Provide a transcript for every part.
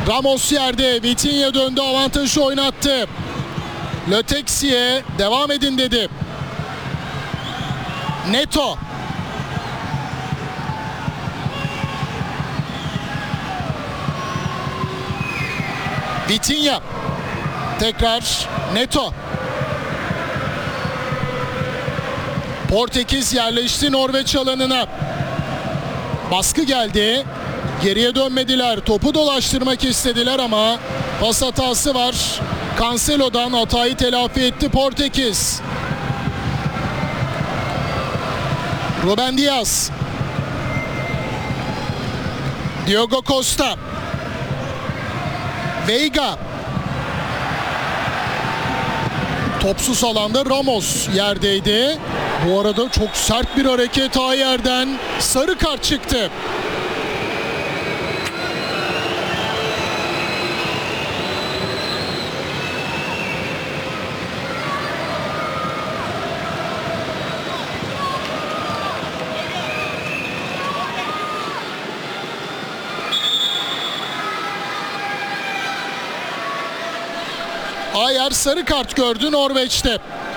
Ramos yerde. Vitinha döndü, avantajı oynattı. Le Texier devam edin dedi. Neto. Vitinha. Tekrar Neto. Portekiz yerleşti Norveç alanına. Baskı geldi. Geriye dönmediler. Topu dolaştırmak istediler ama pas hatası var. Cancelo'dan hatayı telafi etti Portekiz. Ruben Dias. Diogo Costa. Veiga. Topsuz alanda Ramos yerdeydi. Bu arada çok sert bir hareket Ayer'den. Sarı kart çıktı. Ayer sarı kart gördü Norveç'te.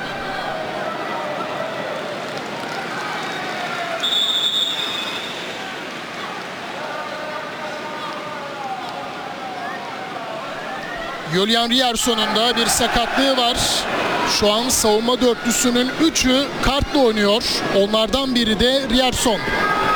Julian Rierson'un da bir sakatlığı var. Şu an savunma dörtlüsünün 3'ü kartla oynuyor. Onlardan biri de Rierson.